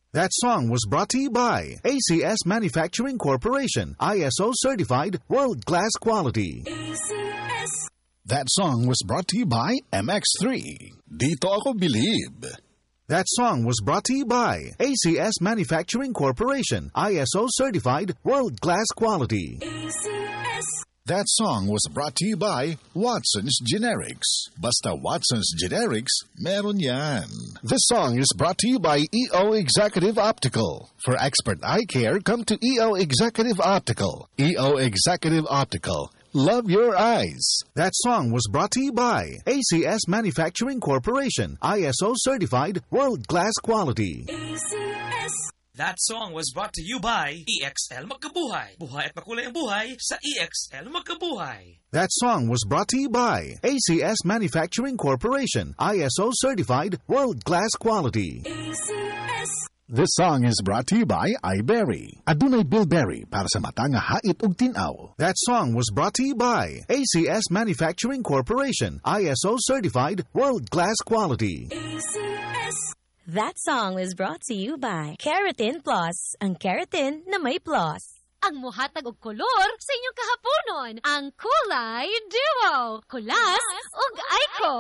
That song was brought to you by ACS Manufacturing Corporation, ISO certified, world-class quality. ACS. That song was brought to you by MX3. Dito ako believe. That song was brought to you by ACS Manufacturing Corporation, ISO certified, world-class quality. ACS. That song was brought to you by Watson's Generics. Basta Watson's Generics, meron yan. This song is brought to you by EO Executive Optical. For expert eye care, come to EO Executive Optical. EO Executive Optical. Love your eyes. That song was brought to you by ACS Manufacturing Corporation, ISO certified, world-class quality. ACS. That song was brought to you by EXL Magkabuhay. Buhay at makulay ang buhay sa EXL Magkabuhay. That song was brought to you by ACS Manufacturing Corporation, ISO certified, world-class quality. ACS. This song is brought to you by iBerry. Adunay bilberry para sa mata nga hait ug tinaw. That song was brought to you by ACS Manufacturing Corporation, ISO certified, world-class quality. ACS. That song was brought to you by Keratin Plus, ang keratin na may plus. Ang muhatag og kolor sa inyong kahaponon, ang Kulay Duo. Kulas ug Aiko.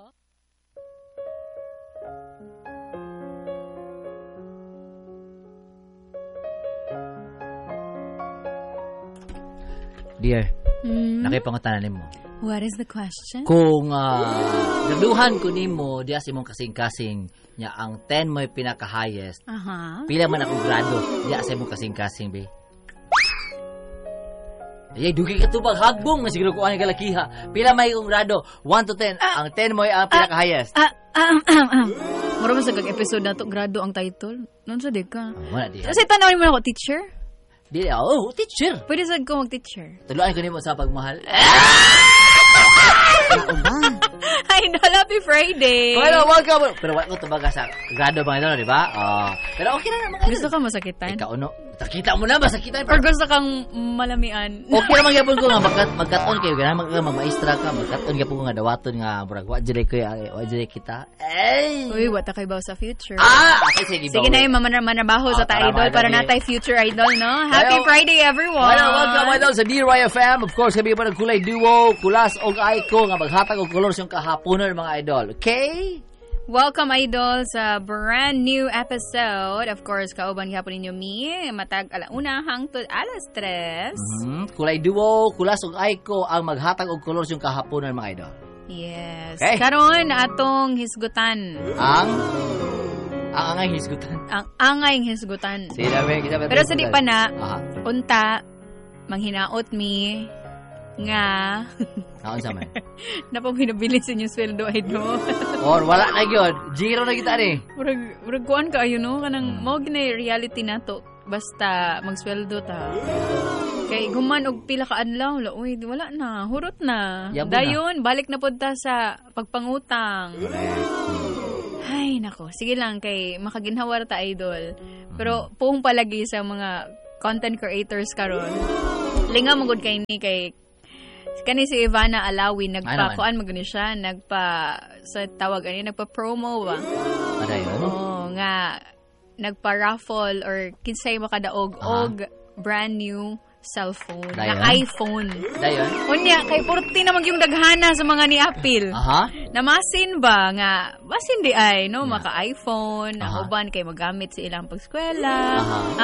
Dear, nakipangutanan mo. What is the question? Kung nagduhan ko nimo diya sa imong kasing-kasing nya ang 10 mo'y pinaka-highest. Pila man akong grado diya sa imong kasing-kasing, be? Ay, dugi ka tubag hagbong na siguro ko ani kalakiha. Pila may kong grado? 1 to 10. Ang 10 mo'y ang pinaka-highest. Mura mo sa kag-episode na to, grado ang title. Noon sa di ka. Wala di. Kasi tanawin mo na ako, teacher? Di, teacher. Pwede sa ko mag-teacher. Tuluan ko nimo sa pagmahal. Idol, happy Friday! Well, welcome! Pero wala ko tubaga sa grado bang ito, di ba? Pero okay na naman. Gusto ka masakitan? Ikaw, no? Kita mo na, masakitan. Or gusto kang malamian? Okay naman yapon ko nga, magkaton kayo, gana, mag-maestra ka, magkaton yapon ko nga, dawaton nga, burag, wajire kita. Ay! Uy, wata kay ba sa future? Okay, sige. Sige na yung manabaho sa ta-idol para natay future idol, no? Happy Friday, everyone! Welcome, idol, sa DRYFM. Of course, kami pa ng Kulay Duo, Kulas og Aiko, nga maghatag og kolor siyang kahaponan, mga idol. Okay? Welcome, idol, sa brand new episode. Of course, kauban gihapon ninyo mi, matag alauna hangtod alas 3. Kulay Duo, Kulas og Aiko, ang maghatag og kolor siyang kahaponan, mga idol. Yes. Okay. Karon atong hisgutan. Ang angay hisgutan. Ang angay hisgutan. Pero sa di pa na, unta, manghinaot mi, nga naon sa man napabinabili sa inyong sweldo idol or wala na gyud zero na kita ni murag kuan ka ayo no kanang mao gina reality nato basta magsweldo ta kay guman og pila ka adlaw uy wala na hurot na Yabo dayon balik na pud ta sa pagpangutang. Ay nako sige lang kay makaginhawar ta idol pero puhong palagi sa mga content creators karon linga magud kay ni kay kani si Ivana Alawi nagpa-kuan magani siya sa tawag ani nagpa-promo ba nga nagpa-raffle or kinsay makadaog og brand new cellphone na iPhone dayon unya kay 40 naman yung daghana sa mga ni Apple namasin ba nga basin di ay no maka iPhone ang uban kay magamit sa ilang pagskwela